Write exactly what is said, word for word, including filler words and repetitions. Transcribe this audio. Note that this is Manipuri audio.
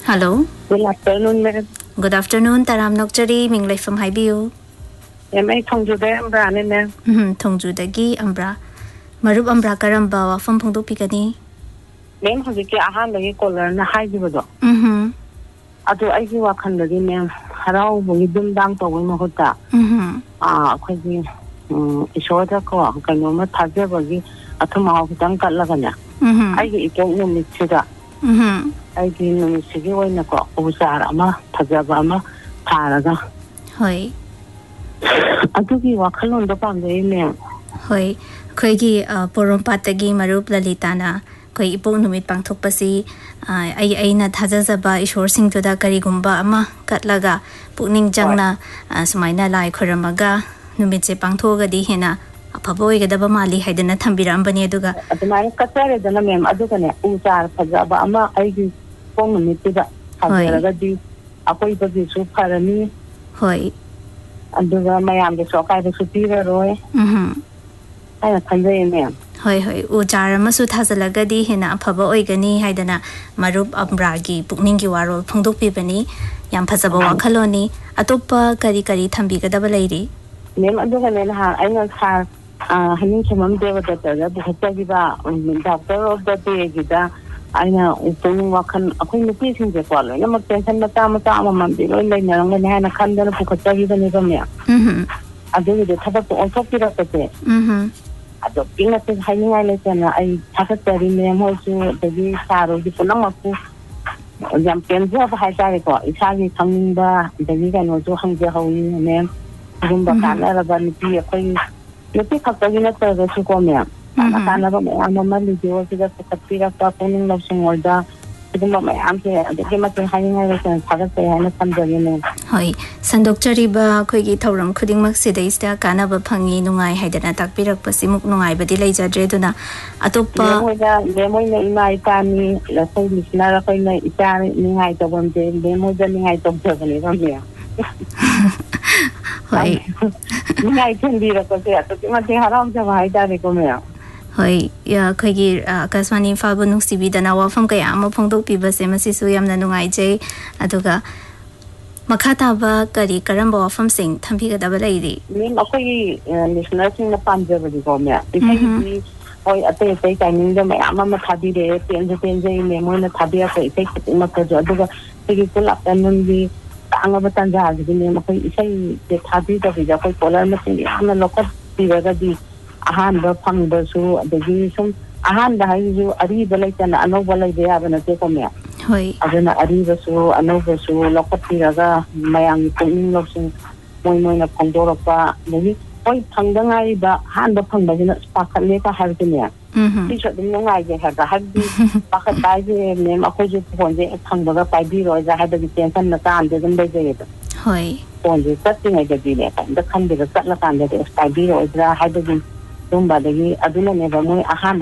Hello. Good afternoon, ma'am. Good afternoon. Taram Nokchari Minglay from Haibiu. Am I Tongju de Ambra, ma'am? Hmm, Tongju dagi Ambra. Marub Ambra Karamba from Pongdo Picani. Ma'am, has a hand the color and a high divido. Hmm. Ado I do a candle, ma'am. Hello, we didn't down to Wimahota. Hmm. Ah, quasi a short a car, can no matter Tazi, a tomahawk dunk at Lagana. Hmm. I don't know me to that. Hmm. I didn't know Sigi in the car, Uzarama, Tazabama, Taraga. Hoi. I do give a colon the band, ma'am. Hoi. Quagi Porom Patagi Marub Lalitana. Koi ipo numit pangthok pasi ay ay na thajazaba ishor sing to da karigumba ama katlaga puning jangna sumaina lai khoramaga numit se pangthoga di hena apaboi gadaba mali haidana thambiram bani aduga adumai katare dana mem aduga ne ujar phajaba ama aigi pong numit da thajaraga di apoi bagi su pharani hoi aduga mayam de sokai de supira roy mhm ai thanjai mem hoi hoi ujar masu thazalaga di hena phaba oigani haidana marup ambragi pukning gi warol phongdok pi bani yam phajaba wakhaloni atopa kari kari thambi gadaba leiri mem aduga ne ha aina kha hanin chamam deva da da bu hatta gi ba doctor of the day gi da aina upung wakhan akhoi nupi sing je kwalo na mak tension mata mata amam bi loi lai na ngane ha na khandana bu khatta gi da ne ba me mhm aduga de thabak to on thok pi ra te mhm ado pinga te hainga le tena ai thakatari me mo su de saro di punamaku jam penja ba hai tare ko isagi thangba de ga no jo hangje hawi me rumba kana ra ba ni pi koi ni pi khakta gi na ta ga su ko me ana kana ba me ama ma li jo ti da khapira ta puning lo sing olda siduma me am se de ke ma te hainga le tena thakate haina samja ni me hoi sandok chariba khoi gi thauram khuding mak se deista kana ba phangi nungai haidana takpirak pasimuk nungai badi leija dreduna atopa mo da de mo ne imai tani la sai ni na ra koi na ita ni ngai to bom de de mo da ni ngai to bom ni ba me hoi ni ngai chen di ra ko se to ma te haram ja hai da re ko me hoi ya khoi gi akaswani falbu nuksibi dana wafam kaya ama phongdok pi ba se masi su yamna nungai je aduga makata ba kari karamba wafam sing thambi gadaba leiri ni ma koi listener sing na panja ba di ko me ni oi ate ate timing da me ama ma thadi re pen je pen je me mo na thadi a ko ite ma ko jo aduga ti ko la tan bi anga ba tan ja gi ne ma koi isai de thadi da bi ja koi polar ma sing ama lokat ti ga di ahan ba phang ba su adagi sum ahan da hai ju ari ba lai tan ano ba lai ya ba na te ko me hoi aduna ari ba su ano ba su lokat ti ga mayang puning lo sing moi moi na phongdor pa ni oi phangda ngai ba han ba phang ba na pakhat le ka har ne mhm ti so ding ngai je ha ga har di pakhat bai je ne ma ko ju phon je phang ba ga pai bi ro ja ha da di tension na ta ande dum bai je da hoi phon je sat ti ngai da di ne ka da khan de sat la kan de pai bi ro ja ha da di dum ba de aduna ne ba moi ahan